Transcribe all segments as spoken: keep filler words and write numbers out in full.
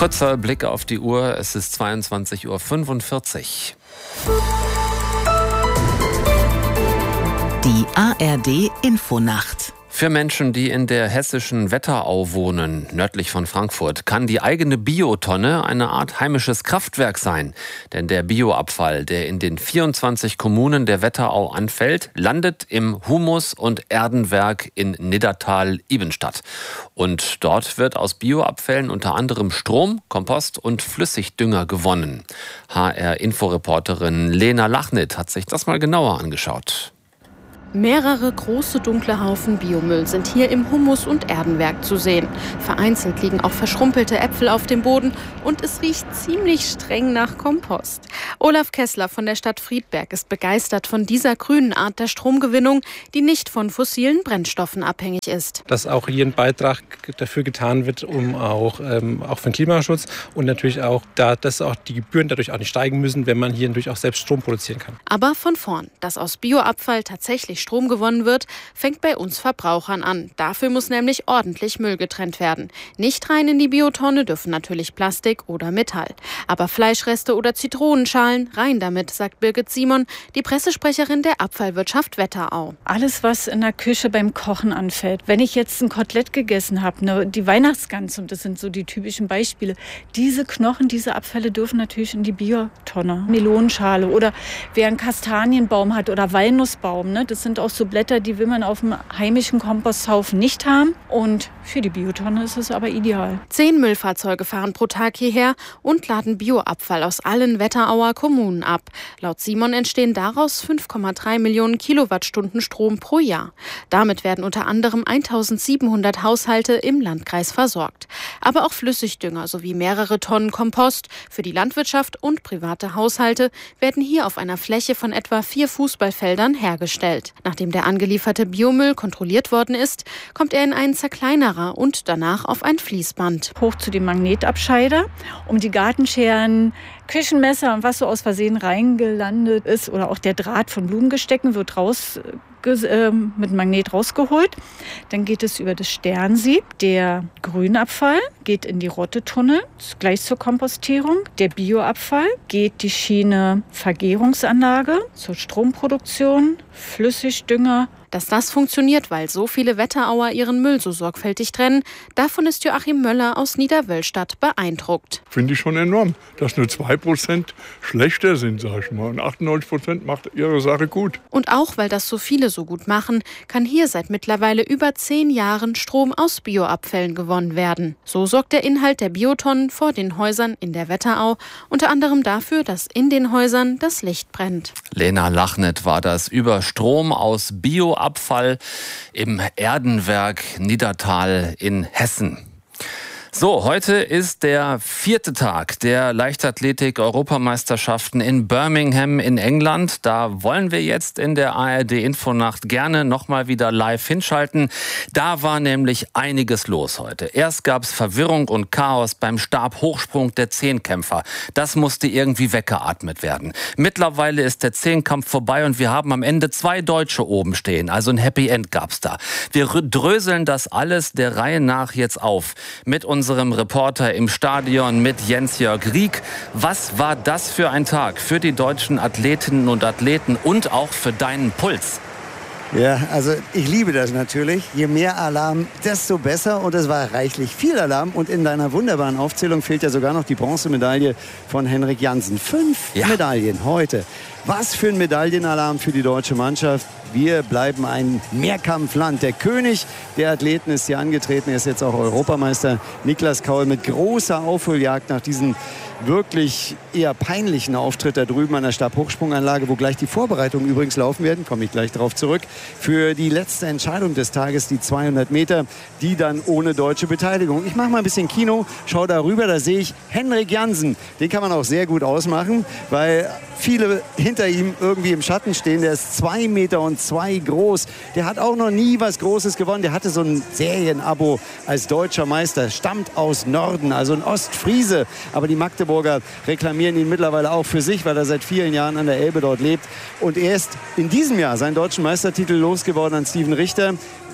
Kurzer Blick auf die Uhr, es ist zweiundzwanzig Uhr fünfundvierzig. Die A R D Infonacht. Für Menschen, die in der hessischen Wetterau wohnen, nördlich von Frankfurt, kann die eigene Biotonne eine Art heimisches Kraftwerk sein. Denn der Bioabfall, der in den vierundzwanzig Kommunen der Wetterau anfällt, landet im Humus- und Erdenwerk in Niddertal-Ibenstadt. Und dort wird aus Bioabfällen unter anderem Strom, Kompost und Flüssigdünger gewonnen. H R-Inforeporterin Lena Lachnit hat sich das mal genauer angeschaut. Mehrere große dunkle Haufen Biomüll sind hier im Humus- und Erdenwerk zu sehen. Vereinzelt liegen auch verschrumpelte Äpfel auf dem Boden und es riecht ziemlich streng nach Kompost. Olaf Kessler von der Stadt Friedberg ist begeistert von dieser grünen Art der Stromgewinnung, die nicht von fossilen Brennstoffen abhängig ist. Dass auch hier ein Beitrag dafür getan wird, um auch, ähm, auch für den Klimaschutz und natürlich auch, da, dass auch die Gebühren dadurch auch nicht steigen müssen, wenn man hier natürlich auch selbst Strom produzieren kann. Aber von vorn, dass aus Bioabfall tatsächlich Strom gewonnen wird, fängt bei uns Verbrauchern an. Dafür muss nämlich ordentlich Müll getrennt werden. Nicht rein in die Biotonne dürfen natürlich Plastik oder Metall. Aber Fleischreste oder Zitronenschalen, rein damit, sagt Birgit Simon, die Pressesprecherin der Abfallwirtschaft Wetterau. Alles, was in der Küche beim Kochen anfällt. Wenn ich jetzt ein Kotelett gegessen habe, ne, die Weihnachtsgans, und das sind so die typischen Beispiele, diese Knochen, diese Abfälle dürfen natürlich in die Biotonne. Melonenschale oder wer einen Kastanienbaum hat oder Walnussbaum, ne, das sind auch so Blätter, die will man auf dem heimischen Komposthaufen nicht haben. Und für die Biotonne ist es aber ideal. Zehn Müllfahrzeuge fahren pro Tag hierher und laden Bioabfall aus allen Wetterauer Kommunen ab. Laut Simon entstehen daraus fünf Komma drei Millionen Kilowattstunden Strom pro Jahr. Damit werden unter anderem eintausendsiebenhundert Haushalte im Landkreis versorgt. Aber auch Flüssigdünger sowie mehrere Tonnen Kompost für die Landwirtschaft und private Haushalte werden hier auf einer Fläche von etwa vier Fußballfeldern hergestellt. Nachdem der angelieferte Biomüll kontrolliert worden ist, kommt er in einen Zerkleinerer und danach auf ein Fließband. Hoch zu dem Magnetabscheider, um die Gartenscheren, Küchenmesser und was so aus Versehen reingelandet ist oder auch der Draht von Blumengestecken wird raus äh, mit Magnet rausgeholt. Dann geht es über das Sternsieb. Der Grünabfall geht in die Rottetunnel, gleich zur Kompostierung. Der Bioabfall geht die Schiene Vergärungsanlage zur Stromproduktion, Flüssigdünger. Dass das funktioniert, weil so viele Wetterauer ihren Müll so sorgfältig trennen, davon ist Joachim Möller aus Niederwöllstadt beeindruckt. Finde ich schon enorm, dass nur zwei Prozent schlechter sind, sag ich mal. Und achtundneunzig Prozent macht ihre Sache gut. Und auch, weil das so viele so gut machen, kann hier seit mittlerweile über zehn Jahren Strom aus Bioabfällen gewonnen werden. So sorgt der Inhalt der Biotonnen vor den Häusern in der Wetterau unter anderem dafür, dass in den Häusern das Licht brennt. Lena Lachnit war das über Strom aus Bioabfall Abfall im Erdenwerk Niddertal in Hessen. So, heute ist der vierte Tag der Leichtathletik-Europameisterschaften in Birmingham in England. Da wollen wir jetzt in der A R D-Infonacht gerne nochmal wieder live hinschalten. Da war nämlich einiges los heute. Erst gab es Verwirrung und Chaos beim Stabhochsprung der Zehnkämpfer. Das musste irgendwie weggeatmet werden. Mittlerweile ist der Zehnkampf vorbei und wir haben am Ende zwei Deutsche oben stehen. Also ein Happy End gab's da. Wir dröseln das alles der Reihe nach jetzt auf mit uns. Unserem Reporter im Stadion mit Jens-Jörg Rieck. Was war das für ein Tag für die deutschen Athletinnen und Athleten und auch für deinen Puls? Ja, also ich liebe das natürlich. Je mehr Alarm, desto besser. Und es war reichlich viel Alarm. Und in deiner wunderbaren Aufzählung fehlt ja sogar noch die Bronzemedaille von Henrik Jansen. Fünf ja. Medaillen heute. Was für ein Medaillenalarm für die deutsche Mannschaft. Wir bleiben ein Mehrkampfland. Der König der Athleten ist hier angetreten. Er ist jetzt auch Europameister. Niklas Kaul mit großer Aufholjagd nach diesem wirklich eher peinlichen Auftritt da drüben an der Stabhochsprunganlage, wo gleich die Vorbereitungen übrigens laufen werden, komme ich gleich darauf zurück, für die letzte Entscheidung des Tages, die zweihundert Meter, die dann ohne deutsche Beteiligung. Ich mache mal ein bisschen Kino, schau da rüber, da sehe ich Henrik Jansen. Den kann man auch sehr gut ausmachen, weil viele hinter ihm irgendwie im Schatten stehen. Der ist zwei Meter und zwei groß. Der hat auch noch nie was Großes gewonnen. Der hatte so ein Serienabo als deutscher Meister, stammt aus Norden, also ein Ostfriese. Aber die Magdeburger reklamieren ihn mittlerweile auch für sich, weil er seit vielen Jahren an der Elbe dort lebt. Und er ist in diesem Jahr seinen deutschen Meistertitel losgeworden an Steven Richter.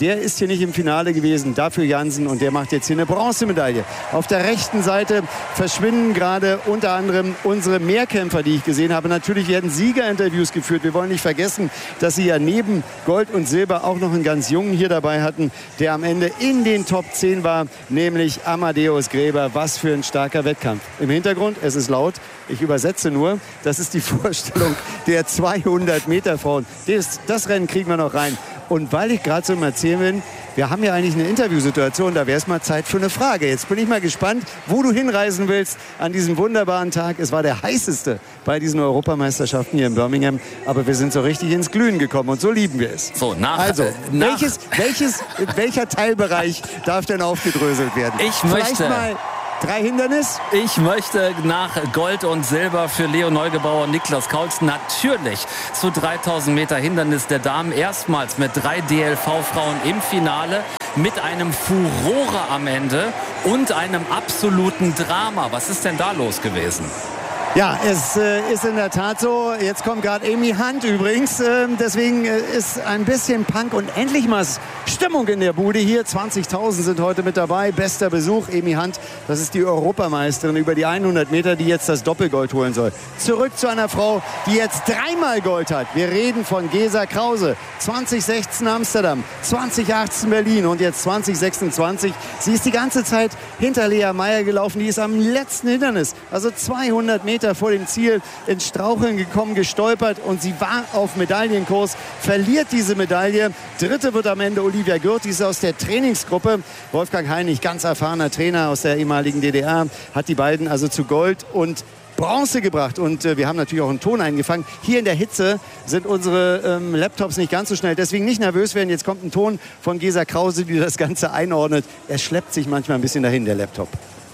der ist hier nicht im Finale gewesen. Dafür Jansen und der macht jetzt hier eine Bronzemedaille. Auf der rechten Seite verschwinden gerade unter anderem unsere Mehrkämpfer, die ich gesehen habe. Natürlich werden Siegerinterviews geführt. Wir wollen nicht vergessen, dass sie ja neben Gold und Silber auch noch einen ganz Jungen hier dabei hatten, der am Ende in den Top zehn war, nämlich Amadeus Gräber. Was für ein starker Wettkampf. Im Hintergrund, es ist laut, ich übersetze nur, das ist die Vorstellung der zweihundert Meter Frauen. Das, das Rennen kriegen wir noch rein. Und weil ich gerade so im Erzählen bin, wir haben ja eigentlich eine Interviewsituation, da wäre es mal Zeit für eine Frage. Jetzt bin ich mal gespannt, wo du hinreisen willst an diesem wunderbaren Tag. Es war der heißeste bei diesen Europameisterschaften hier in Birmingham, aber wir sind so richtig ins Glühen gekommen und so lieben wir es. So, nach, also, äh, nach welches, welches, welcher Teilbereich darf denn aufgedröselt werden? Ich Vielleicht möchte... mal drei Hindernis? Ich möchte nach Gold und Silber für Leo Neugebauer und Niklas Kaulz natürlich zu dreitausend Meter Hindernis der Damen erstmals mit drei D L V-Frauen im Finale mit einem Furore am Ende und einem absoluten Drama. Was ist denn da los gewesen? Ja, es äh, ist in der Tat so. Jetzt kommt gerade Amy Hunt übrigens. Äh, deswegen äh, ist ein bisschen Punk und endlich mal Stimmung in der Bude hier. zwanzigtausend sind heute mit dabei. Bester Besuch. Amy Hunt, das ist die Europameisterin über die hundert Meter, die jetzt das Doppelgold holen soll. Zurück zu einer Frau, die jetzt dreimal Gold hat. Wir reden von Gesa Krause. zwanzig sechzehn Amsterdam, zwanzig achtzehn Berlin und jetzt zwanzig sechsundzwanzig. Sie ist die ganze Zeit hinter Lea Meyer gelaufen. Die ist am letzten Hindernis, also zweihundert Meter vor dem Ziel, ins Straucheln gekommen, gestolpert und sie war auf Medaillenkurs, verliert diese Medaille. Dritte wird am Ende Olivia Gürt, die ist aus der Trainingsgruppe. Wolfgang Heinig, ganz erfahrener Trainer aus der ehemaligen D D R, hat die beiden also zu Gold und Bronze gebracht und äh, wir haben natürlich auch einen Ton eingefangen. Hier in der Hitze sind unsere ähm, Laptops nicht ganz so schnell, deswegen nicht nervös werden. Jetzt kommt ein Ton von Gesa Krause, die das Ganze einordnet. Er schleppt sich manchmal ein bisschen dahin, der Laptop.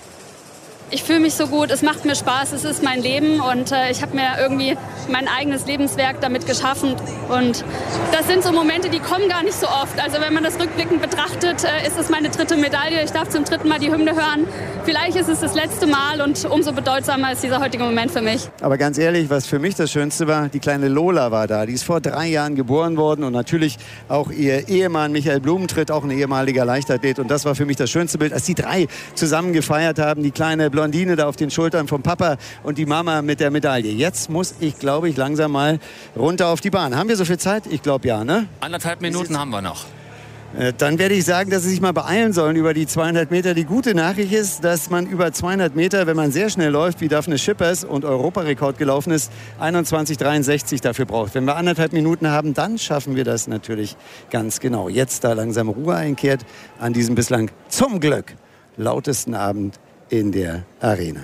Ich fühle mich so gut, es macht mir Spaß, es ist mein Leben und äh, ich habe mir irgendwie mein eigenes Lebenswerk damit geschaffen und das sind so Momente, die kommen gar nicht so oft. Also wenn man das rückblickend betrachtet, äh, ist es meine dritte Medaille, ich darf zum dritten Mal die Hymne hören. Vielleicht ist es das letzte Mal und umso bedeutsamer ist dieser heutige Moment für mich. Aber ganz ehrlich, was für mich das Schönste war, die kleine Lola war da. Die ist vor drei Jahren geboren worden und natürlich auch ihr Ehemann Michael Blumentritt, auch ein ehemaliger Leichtathlet. Und das war für mich das schönste Bild, als die drei zusammen gefeiert haben. Die kleine Blondine da auf den Schultern vom Papa und die Mama mit der Medaille. Jetzt muss ich, glaube ich, langsam mal runter auf die Bahn. Haben wir so viel Zeit? Ich glaube ja, ne? Anderthalb Minuten haben wir noch. Dann werde ich sagen, dass Sie sich mal beeilen sollen über die zweihundert Meter. Die gute Nachricht ist, dass man über zweihundert Meter, wenn man sehr schnell läuft, wie Daphne Schippers und Europarekord gelaufen ist, einundzwanzig dreiundsechzig dafür braucht. Wenn wir anderthalb Minuten haben, dann schaffen wir das natürlich ganz genau. Jetzt da langsam Ruhe einkehrt an diesem bislang zum Glück lautesten Abend in der Arena.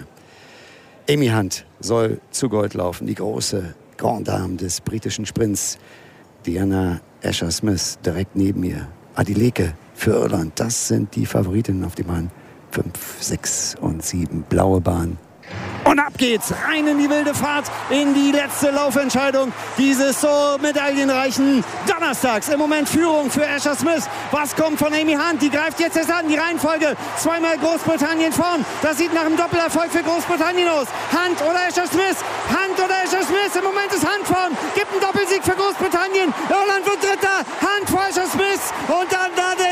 Amy Hunt soll zu Gold laufen, die große Grande Dame des britischen Sprints. Diana Escher-Smith direkt neben ihr. Adeleke für Irland, das sind die Favoritinnen auf die Bahn. fünf, sechs und sieben, blaue Bahn. Und ab geht's, rein in die wilde Fahrt, in die letzte Laufentscheidung dieses so medaillenreichen Donnerstags. Im Moment Führung für Escher-Smith. Was kommt von Amy Hunt? Die greift jetzt erst an, die Reihenfolge. Zweimal Großbritannien vorn. Das sieht nach einem Doppelerfolg für Großbritannien aus. Hunt oder Escher-Smith? Hunt oder Escher-Smith? Im Moment ist Hunt vorn. Gibt einen Doppelsieg für Großbritannien. Irland wird Dritter. Hunt vor Escher-Smith. Und dann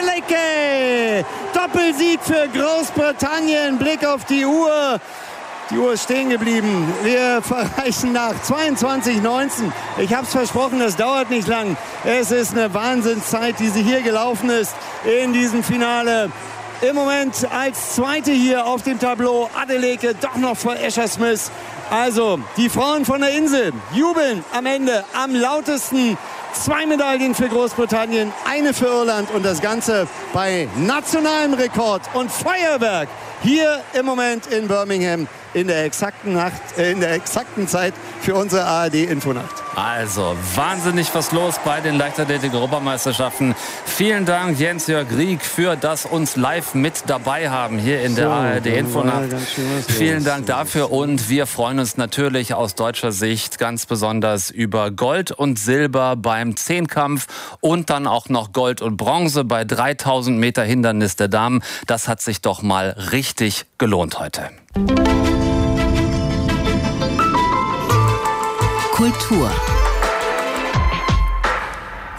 Adeleke. Doppelsieg für Großbritannien. Blick auf die Uhr. Die Uhr ist stehen geblieben. Wir verreichen nach zweiundzwanzig neunzehn. Ich habe es versprochen, das dauert nicht lang. Es ist eine Wahnsinnszeit, die sie hier gelaufen ist in diesem Finale. Im Moment als Zweite hier auf dem Tableau. Adeleke doch noch vor Escher-Smith. Also, die Frauen von der Insel jubeln am Ende am lautesten. Zwei Medaillen für Großbritannien, eine für Irland und das Ganze bei nationalem Rekord und Feuerwerk hier im Moment in Birmingham in der exakten Nacht, äh, in der exakten Zeit für unsere A R D-Infonacht. Also, wahnsinnig was los bei den Leichtathletik-Europameisterschaften. Vielen Dank, Jens-Jörg Rieck, für das uns live mit dabei haben hier in der so, A R D-Infonacht. Vielen Dank dafür und wir freuen uns natürlich aus deutscher Sicht ganz besonders über Gold und Silber beim Zehnkampf und dann auch noch Gold und Bronze bei dreitausend Meter Hindernis der Damen. Das hat sich doch mal richtig gelohnt heute. Kultur.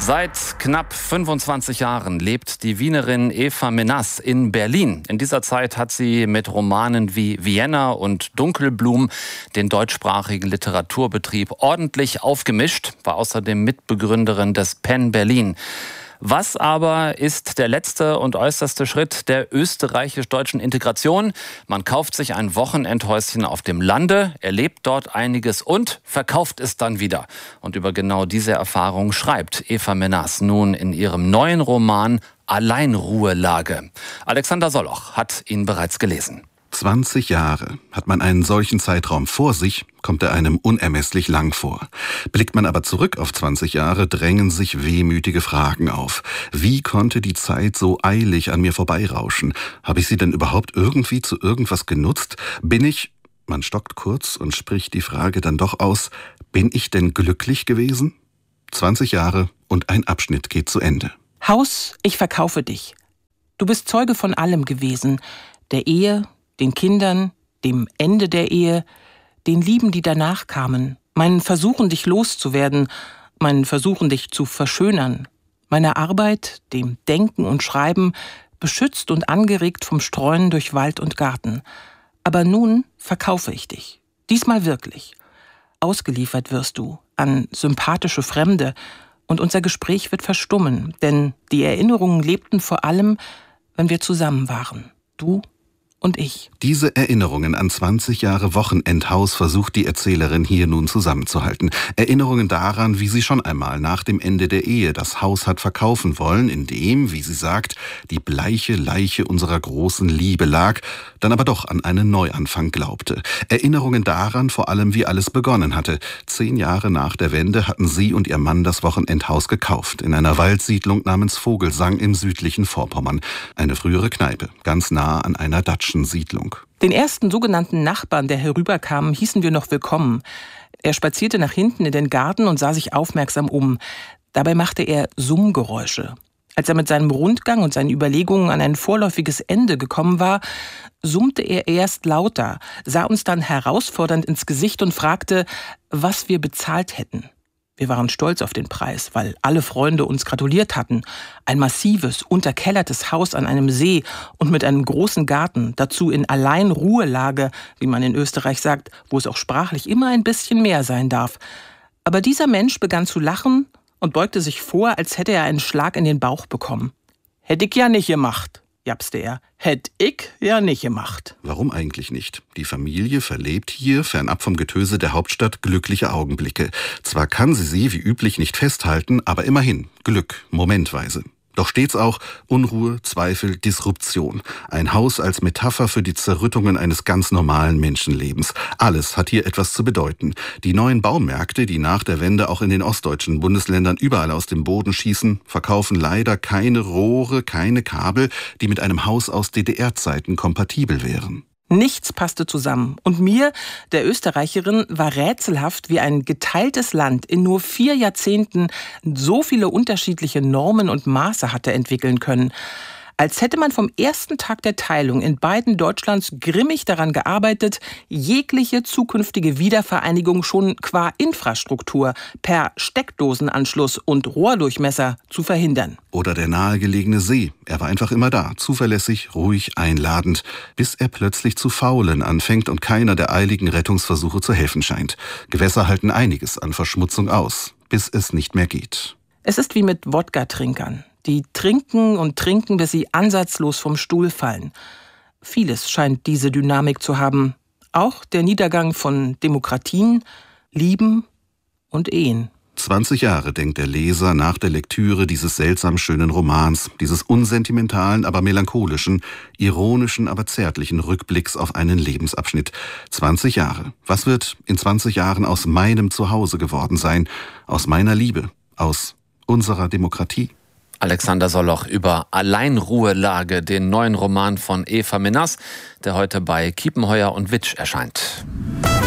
Seit knapp fünfundzwanzig Jahren lebt die Wienerin Eva Menas in Berlin. In dieser Zeit hat sie mit Romanen wie Vienna und Dunkelblum den deutschsprachigen Literaturbetrieb ordentlich aufgemischt, war außerdem Mitbegründerin des Penn Berlin. Was aber ist der letzte und äußerste Schritt der österreichisch-deutschen Integration? Man kauft sich ein Wochenendhäuschen auf dem Lande, erlebt dort einiges und verkauft es dann wieder. Und über genau diese Erfahrung schreibt Eva Menas nun in ihrem neuen Roman Alleinruhelage. Alexander Soloch hat ihn bereits gelesen. zwanzig Jahre. Hat man einen solchen Zeitraum vor sich, kommt er einem unermesslich lang vor. Blickt man aber zurück auf zwanzig Jahre, drängen sich wehmütige Fragen auf. Wie konnte die Zeit so eilig an mir vorbeirauschen? Habe ich sie denn überhaupt irgendwie zu irgendwas genutzt? Bin ich, man stockt kurz und spricht die Frage dann doch aus, bin ich denn glücklich gewesen? zwanzig Jahre und ein Abschnitt geht zu Ende. Haus, ich verkaufe dich. Du bist Zeuge von allem gewesen. Der Ehe, den Kindern, dem Ende der Ehe, den Lieben, die danach kamen, meinen Versuchen, dich loszuwerden, meinen Versuchen, dich zu verschönern, meiner Arbeit, dem Denken und Schreiben, beschützt und angeregt vom Streuen durch Wald und Garten. Aber nun verkaufe ich dich. Diesmal wirklich. Ausgeliefert wirst du an sympathische Fremde und unser Gespräch wird verstummen, denn die Erinnerungen lebten vor allem, wenn wir zusammen waren. Du und ich. Diese Erinnerungen an zwanzig Jahre Wochenendhaus versucht die Erzählerin hier nun zusammenzuhalten. Erinnerungen daran, wie sie schon einmal nach dem Ende der Ehe das Haus hat verkaufen wollen, in dem, wie sie sagt, die bleiche Leiche unserer großen Liebe lag, dann aber doch an einen Neuanfang glaubte. Erinnerungen daran vor allem, wie alles begonnen hatte. Zehn Jahre nach der Wende hatten sie und ihr Mann das Wochenendhaus gekauft, in einer Waldsiedlung namens Vogelsang im südlichen Vorpommern. Eine frühere Kneipe, ganz nah an einer Datschen Siedlung. Den ersten sogenannten Nachbarn, der herüberkam, hießen wir noch willkommen. Er spazierte nach hinten in den Garten und sah sich aufmerksam um. Dabei machte er Summgeräusche. Als er mit seinem Rundgang und seinen Überlegungen an ein vorläufiges Ende gekommen war, summte er erst lauter, sah uns dann herausfordernd ins Gesicht und fragte, was wir bezahlt hätten. Wir waren stolz auf den Preis, weil alle Freunde uns gratuliert hatten. Ein massives, unterkellertes Haus an einem See und mit einem großen Garten, dazu in Alleinruhelage, wie man in Österreich sagt, wo es auch sprachlich immer ein bisschen mehr sein darf. Aber dieser Mensch begann zu lachen und beugte sich vor, als hätte er einen Schlag in den Bauch bekommen. Hätte ich ja nicht gemacht, japste er. Hätt ich ja nicht gemacht. Warum eigentlich nicht? Die Familie verlebt hier, fernab vom Getöse der Hauptstadt, glückliche Augenblicke. Zwar kann sie sie, wie üblich, nicht festhalten, aber immerhin Glück, momentweise. Doch stets auch Unruhe, Zweifel, Disruption. Ein Haus als Metapher für die Zerrüttungen eines ganz normalen Menschenlebens. Alles hat hier etwas zu bedeuten. Die neuen Baumärkte, die nach der Wende auch in den ostdeutschen Bundesländern überall aus dem Boden schießen, verkaufen leider keine Rohre, keine Kabel, die mit einem Haus aus D D R-Zeiten kompatibel wären. Nichts passte zusammen. Und mir, der Österreicherin, war rätselhaft, wie ein geteiltes Land in nur vier Jahrzehnten so viele unterschiedliche Normen und Maße hatte entwickeln können. Als hätte man vom ersten Tag der Teilung in beiden Deutschlands grimmig daran gearbeitet, jegliche zukünftige Wiedervereinigung schon qua Infrastruktur per Steckdosenanschluss und Rohrdurchmesser zu verhindern. Oder der nahegelegene See. Er war einfach immer da, zuverlässig, ruhig, einladend, bis er plötzlich zu faulen anfängt und keiner der eiligen Rettungsversuche zu helfen scheint. Gewässer halten einiges an Verschmutzung aus, bis es nicht mehr geht. Es ist wie mit Wodka-Trinkern. Die trinken und trinken, bis sie ansatzlos vom Stuhl fallen. Vieles scheint diese Dynamik zu haben. Auch der Niedergang von Demokratien, Lieben und Ehen. zwanzig Jahre denkt der Leser nach der Lektüre dieses seltsam schönen Romans, dieses unsentimentalen, aber melancholischen, ironischen, aber zärtlichen Rückblicks auf einen Lebensabschnitt. zwanzig Jahre. Was wird in zwanzig Jahren aus meinem Zuhause geworden sein? Aus meiner Liebe? Aus unserer Demokratie? Alexander Soloch über Alleinruhelage, den neuen Roman von Eva Menas, der heute bei Kiepenheuer und Witsch erscheint.